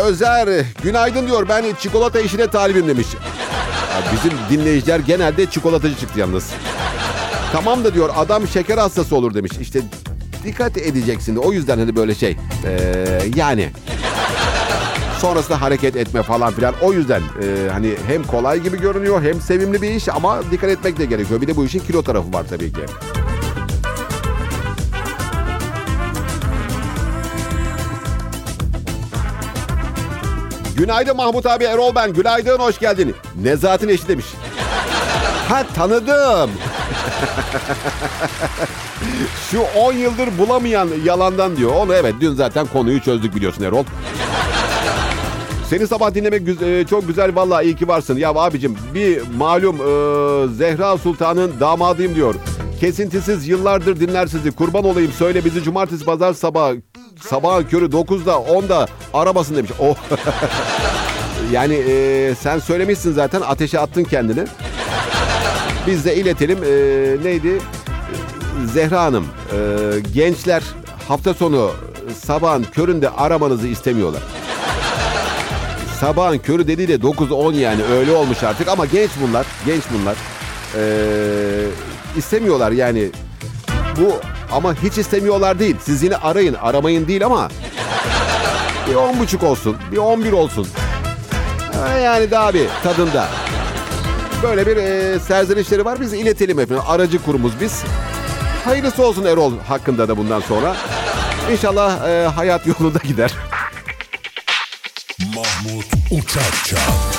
Özer, günaydın diyor. Ben çikolata işine talibim demiş. Ya bizim dinleyiciler genelde çikolatacı çıktı yalnız. Tamam da diyor adam şeker hastası olur demiş. İşte dikkat edeceksin. O yüzden hani böyle şey. Yani sonrasında hareket etme falan filan. O yüzden hani hem kolay gibi görünüyor hem sevimli bir iş ama dikkat etmek de gerekiyor. Bir de bu işin kilo tarafı var tabii ki. Günaydın Mahmut abi, Erol ben. Günaydın, hoş geldin. Nezahat'in eşi demiş. Ha, tanıdım. Şu 10 yıldır bulamayan yalandan diyor. Onu evet, dün zaten konuyu çözdük biliyorsun Erol. Seni sabah dinlemek çok güzel, vallahi iyi ki varsın. Ya abicim, bir malum Zehra Sultan'ın damadıyım diyor. Kesintisiz yıllardır dinler sizi. Kurban olayım, söyle bizi cumartesi pazar sabahın körü 9'da 10'da arabasın demiş. Oh. Yani sen söylemişsin zaten, ateşe attın kendini. Biz de iletelim. Neydi? Zehra Hanım, gençler hafta sonu sabahın köründe aramanızı istemiyorlar. Sabahın körü dediği de 9-10 yani, öyle olmuş artık ama genç bunlar. İstemiyorlar yani. Bu ama hiç istemiyorlar değil. Siz yine aramayın değil ama bir 10.30 olsun, bir 11 olsun. Yani daha bir tadında. Böyle bir serzenişleri var. Biz iletelim efendim. Aracı kurumuz biz. Hayırlısı olsun Erol hakkında da bundan sonra. İnşallah hayat yolunda gider. Mahmut Uçakça.